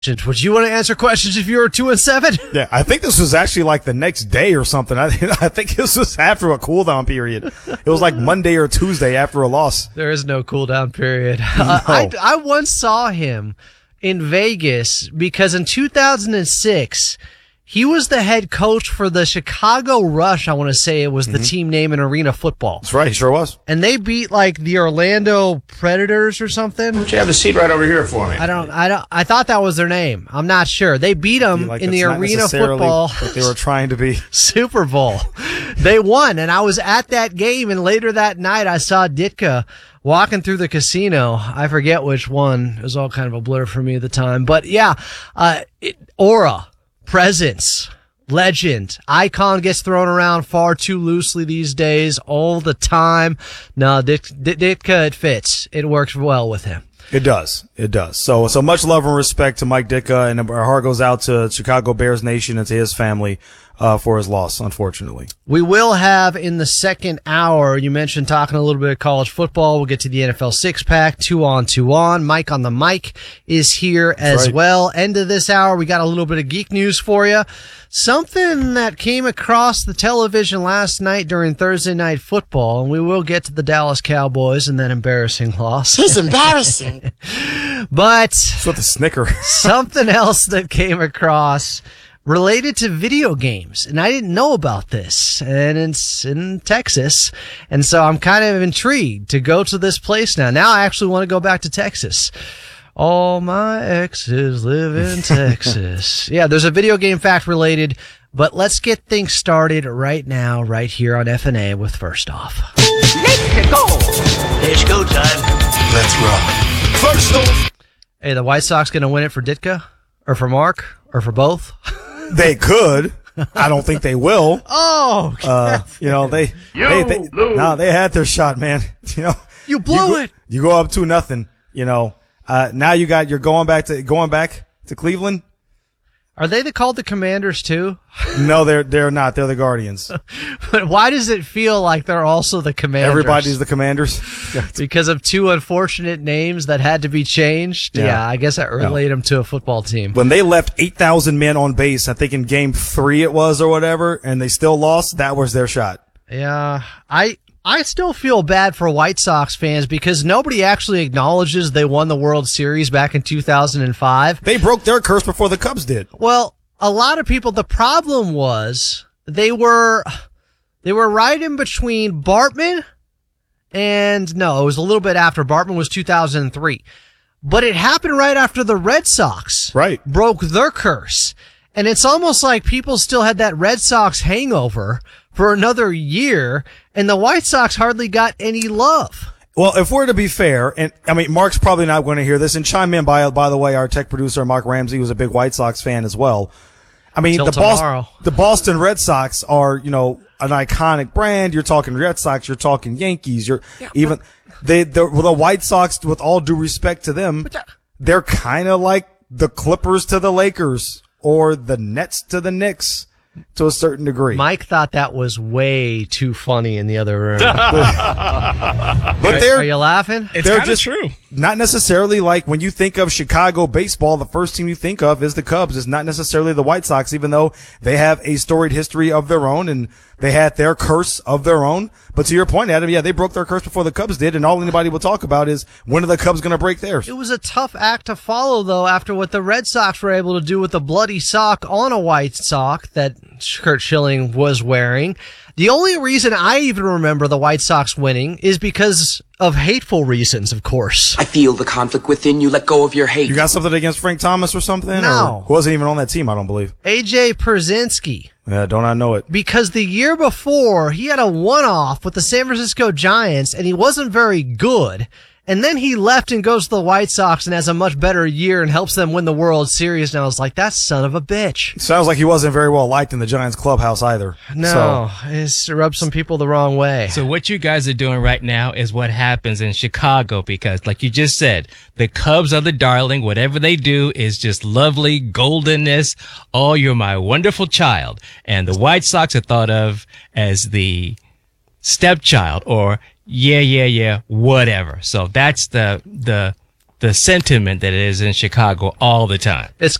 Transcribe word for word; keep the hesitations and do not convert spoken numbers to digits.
Would you want to answer questions if you were two and seven? Yeah, I think this was actually like the next day or something. I, I think this was after a cool down period. It was like Monday or Tuesday after a loss. There is no cool down period. No. Uh, I, I once saw him in Vegas because in two thousand six, he was the head coach for the Chicago Rush. I want to say it was the mm-hmm. team name in Arena Football. That's right. He sure was. And they beat like the Orlando Predators or something. Why don't you have the seat right over here for me? I don't, I don't, I thought that was their name. I'm not sure. They beat them like in the Arena Football. What they were trying to be. Super Bowl. They won. And I was at that game. And later that night, I saw Ditka walking through the casino. I forget which one. It was all kind of a blur for me at the time. But yeah, uh, it, aura. Presence, legend, icon gets thrown around far too loosely these days, all the time. No, Dick, Dick, Ditka, it fits. It works well with him. It does. It does. So, so much love and respect to Mike Ditka, and our heart goes out to Chicago Bears Nation and to his family uh, for his loss, unfortunately. We will have in the second hour, you mentioned talking a little bit of college football. We'll get to the N F L six-pack, two on, two on. Mike on the mic is here That's as right. well. End of this hour, we got a little bit of geek news for you. Something that came across the television last night during Thursday Night Football, and we will get to the Dallas Cowboys and that embarrassing loss. It's embarrassing. But It's with the snicker. something else that came across related to video games, and I didn't know about this, and it's in Texas, and so I'm kind of intrigued to go to this place now. Now I actually want to go back to Texas. All my exes live in Texas. Yeah, there's a video game fact related, but let's get things started right now, right here on F N A with First Off. Let's go. It's go time. Let's rock. First Off. Hey, the White Sox going to win it for Ditka? Or for Mark? Or for both? They could. I don't think they will. Oh, uh, you know they. You they, they no, they had their shot, man. You know, you blew you go, it. You go up to nothing. You know, uh, now you got you're going back to going back to Cleveland. Are they the, called the Commanders too? No, they're they're not. They're the Guardians. But why does it feel like they're also the Commanders? Everybody's the Commanders. Because of two unfortunate names that had to be changed? Yeah, Yeah. I guess I relate No. them to a football team. When they left eight thousand men on base, I think in game three it was or whatever, and they still lost, that was their shot. Yeah, I I still feel bad for White Sox fans because nobody actually acknowledges they won the World Series back in two thousand five. They broke their curse before the Cubs did. Well, a lot of people, the problem was they were, they were right in between Bartman and no, it was a little bit after. Bartman was two thousand three, but it happened right after the Red Sox Right. broke their curse. And it's almost like people still had that Red Sox hangover for another year, and the White Sox hardly got any love. Well, if we're to be fair, and I mean, Mark's probably not going to hear this, and chime in by, by the way, our tech producer, Mark Ramsey, was a big White Sox fan as well. I mean, Till the tomorrow. Boston, the Boston Red Sox are, you know, an iconic brand. You're talking Red Sox, you're talking Yankees, you're even, they, the, the White Sox, with all due respect to them, they're kind of like the Clippers to the Lakers or the Nets to the Knicks to a certain degree. Mike thought that was way too funny in the other room. But are, they're, are you laughing? It's they're kind of just true. not necessarily like when you think of Chicago baseball, the first team you think of is the Cubs. It's not necessarily the White Sox, even though they have a storied history of their own and they had their curse of their own. But to your point, Adam, yeah, they broke their curse before the Cubs did, and all anybody will talk about is when are the Cubs going to break theirs? It was a tough act to follow, though, after what the Red Sox were able to do with a bloody sock on a white sock that Curt Schilling was wearing. The only reason I even remember the White Sox winning is because of hateful reasons, of course. I feel the conflict within you. Let go of your hate. You got something against Frank Thomas or something? No. Or who wasn't even on that team, I don't believe. A J Pierzynski. Yeah, don't I know it? Because the year before, he had a one-off with the San Francisco Giants, and he wasn't very good. And then he left and goes to the White Sox and has a much better year and helps them win the World Series. And I was like, that son of a bitch. Sounds like he wasn't very well liked in the Giants clubhouse either. No, So, it's rubbed some people the wrong way. So what you guys are doing right now is what happens in Chicago because, like you just said, the Cubs are the darling. Whatever they do is just lovely, goldenness. Oh, you're my wonderful child. And the White Sox are thought of as the stepchild or yeah, yeah, yeah, whatever. So that's the the the sentiment that is in Chicago all the time. It's